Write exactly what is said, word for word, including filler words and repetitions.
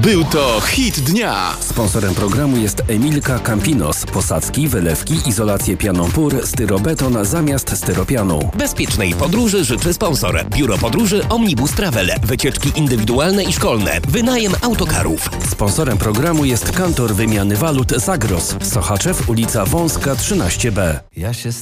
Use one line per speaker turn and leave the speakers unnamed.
Był to hit dnia.
Sponsorem programu jest Emilka Campinos. Posadzki, wylewki, izolację pianą pór, styrobeton zamiast styropianu.
Bezpiecznej podróży życzy sponsor. Biuro Podróży Omnibus Travel. Wycieczki indywidualne i szkolne. Wynajem autokarów.
Sponsorem programu jest Kantor Wymiany Walut Zagros. Sochaczew, ulica Wąska trzynaście B.
Ja się